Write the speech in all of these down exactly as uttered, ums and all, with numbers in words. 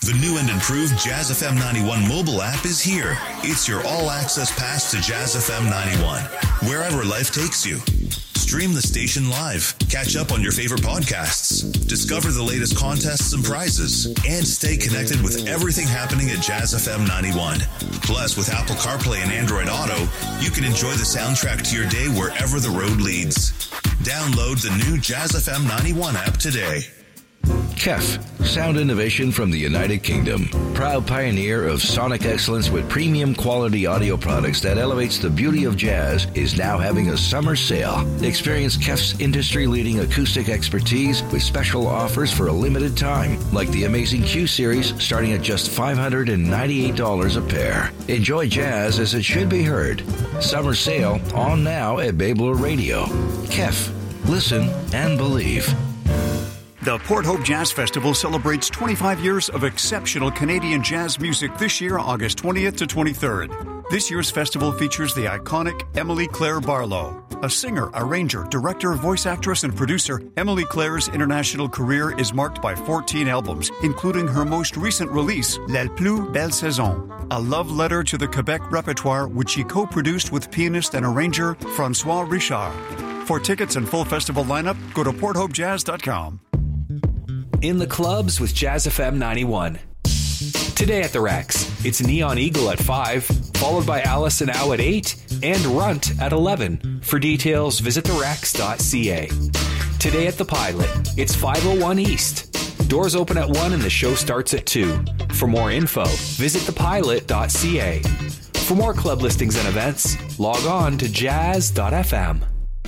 The new and improved Jazz F M ninety-one mobile app is here. It's your all-access pass to Jazz F M ninety-one, wherever life takes you. Stream the station live, catch up on your favorite podcasts, discover the latest contests and prizes, and stay connected with everything happening at Jazz F M ninety-one. Plus, with Apple CarPlay and Android Auto, you can enjoy the soundtrack to your day wherever the road leads. Download the new Jazz F M ninety-one app today. K E F, sound innovation from the United Kingdom. Proud pioneer of sonic excellence with premium quality audio products that elevates the beauty of jazz, is now having a summer sale. Experience K E F's industry-leading acoustic expertise with special offers for a limited time, like the amazing Q Series starting at just five hundred ninety-eight dollars a pair. Enjoy jazz as it should be heard. Summer sale on now at Babler Radio. K E F. Listen and believe. The Port Hope Jazz Festival celebrates twenty-five years of exceptional Canadian jazz music this year, August twentieth to twenty-third. This year's festival features the iconic Emily Claire Barlow. A singer, arranger, director, voice actress, and producer, Emily Claire's international career is marked by fourteen albums, including her most recent release, La Plus Belle Saison, a love letter to the Quebec repertoire, which she co-produced with pianist and arranger Francois Richard. For tickets and full festival lineup, go to port hope jazz dot com. In the clubs with Jazz F M ninety-one. Today at the Rex, it's Neon Eagle at five, followed by Alice and Ow at eight, and Runt at eleven. For details, visit the rex dot c a. Today at the Pilot, it's five oh one East. Doors open at one and the show starts at two. For more info, visit the pilot dot c a. For more club listings and events, log on to jazz dot f m.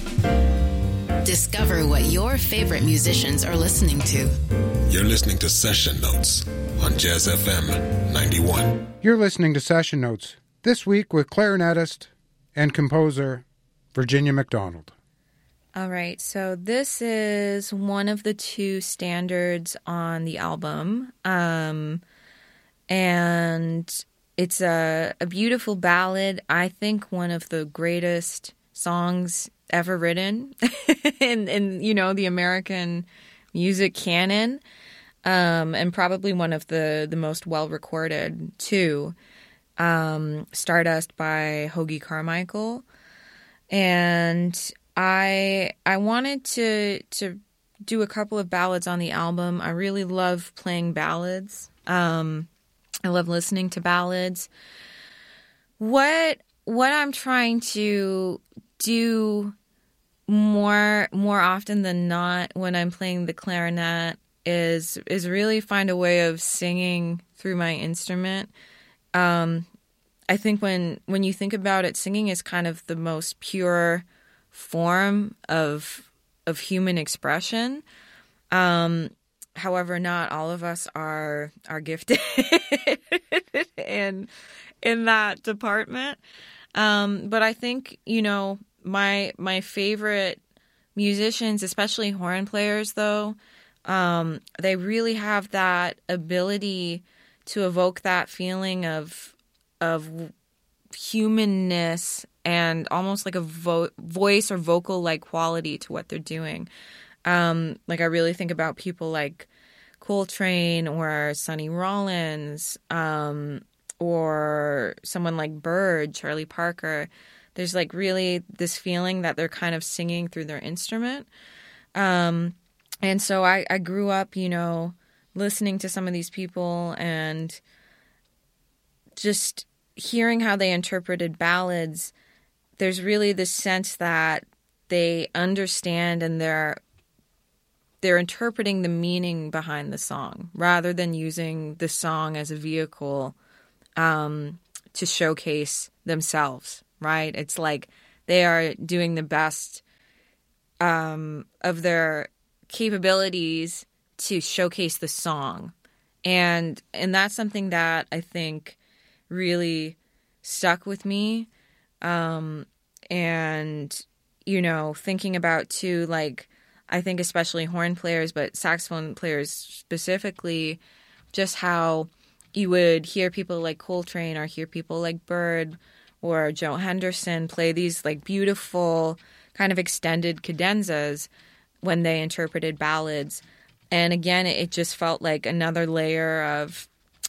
Discover what your favorite musicians are listening to. You're listening to Session Notes on Jazz F M ninety-one. You're listening to Session Notes, this week with clarinetist and composer Virginia McDonald. All right, so this is one of the two standards on the album, um, and it's a, a beautiful ballad. I think one of the greatest songs ever written in, in, you know, the American music canon, um, and probably one of the, the most well-recorded, too. Um, Stardust by Hoagy Carmichael. And I I wanted to to do a couple of ballads on the album. I really love playing ballads. Um, I love listening to ballads. What what I'm trying to do more more often than not when I'm playing the clarinet is is really find a way of singing through my instrument. Um, I think when when you think about it, singing is kind of the most pure form of of human expression. Um, however, not all of us are are gifted in in that department. Um, but I think, you know, my my favorite musicians, especially horn players, though, um, they really have that ability to evoke that feeling of of humanness and almost like a vo- voice or vocal-like quality to what they're doing. Um, like I really think about people like Coltrane or Sonny Rollins, um, or someone like Bird, Charlie Parker. There's like really this feeling that they're kind of singing through their instrument. Um, and so I, I grew up, you know, listening to some of these people and just hearing how they interpreted ballads. There's really this sense that they understand and they're they're interpreting the meaning behind the song rather than using the song as a vehicle um, to showcase themselves, right? It's like they are doing the best um, of their capabilities to showcase the song. And and that's something that I think really stuck with me. Um, and, you know, thinking about, too, like, I think especially horn players, but saxophone players specifically, just how you would hear people like Coltrane or hear people like Bird or Joe Henderson play these, like, beautiful kind of extended cadenzas when they interpreted ballads. And again, it just felt like another layer of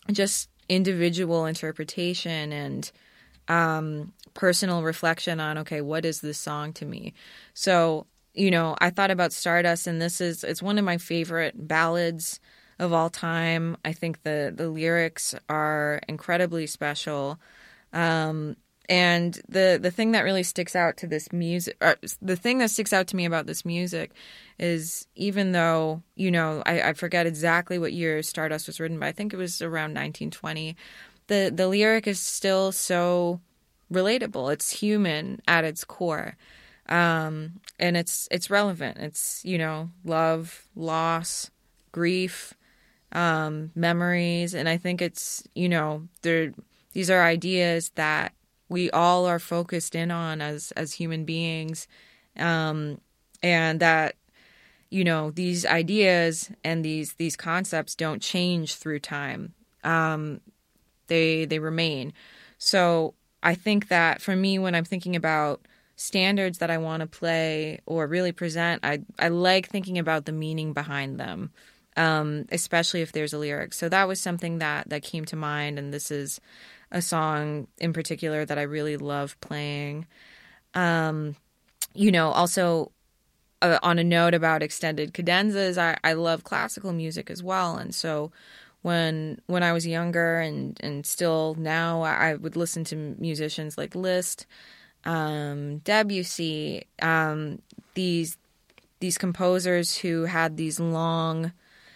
just individual interpretation and um, personal reflection on, okay, what is this song to me? So, you know, I thought about Stardust, and this is, it's one of my favorite ballads of all time. I think the, the lyrics are incredibly special. Um, and the, the thing that really sticks out to this music, or the thing that sticks out to me about this music is, even though, you know, I, I forget exactly what year Stardust was written, but I think it was around nineteen twenty. The, the lyric is still so relatable. It's human at its core. Um, and it's, it's relevant. It's, you know, love, loss, grief, um, memories. And I think it's, you know, there, these are ideas that we all are focused in on as, as human beings. Um, and that, you know, these ideas and these, these concepts don't change through time. Um, they, they remain. So I think that for me, when I'm thinking about standards that I want to play or really present, I I like thinking about the meaning behind them, um, especially if there's a lyric. So that was something that, that came to mind, and this is a song in particular that I really love playing. Um, you know, also uh, on a note about extended cadenzas, I, I love classical music as well, and so when when I was younger and, and still now, I, I would listen to musicians like Liszt, Um, Debussy, um, these these composers who had these long,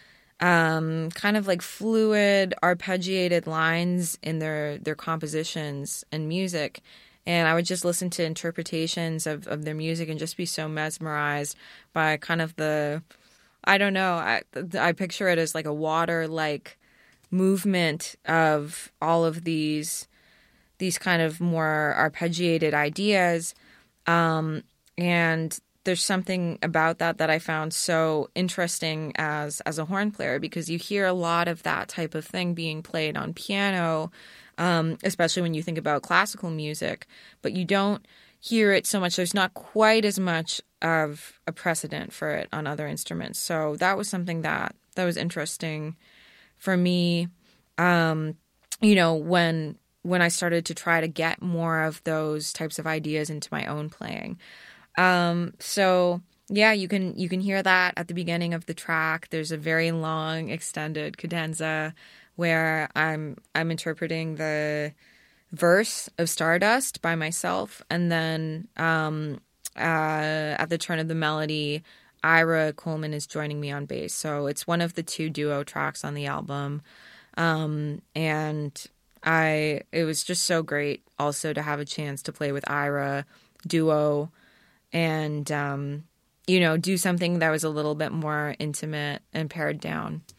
um, kind of like fluid, arpeggiated lines in their, their compositions and music. And I would just listen to interpretations of, of their music and just be so mesmerized by kind of the, I don't know, I, I picture it as like a water-like movement of all of these these kind of more arpeggiated ideas. Um, and there's something about that that I found so interesting as, as a horn player, because you hear a lot of that type of thing being played on piano, um, especially when you think about classical music, but you don't hear it so much. There's not quite as much of a precedent for it on other instruments. So that was something that, that was interesting for me. Um, you know, when, when I started to try to get more of those types of ideas into my own playing. Um, so yeah, you can, you can hear that at the beginning of the track. There's a very long extended cadenza where I'm, I'm interpreting the verse of Stardust by myself. And then, um, uh, at the turn of the melody, Ira Coleman is joining me on bass. So it's one of the two duo tracks on the album. Um, and I, it was just so great also to have a chance to play with Ira duo and, um, you know, do something that was a little bit more intimate and pared down.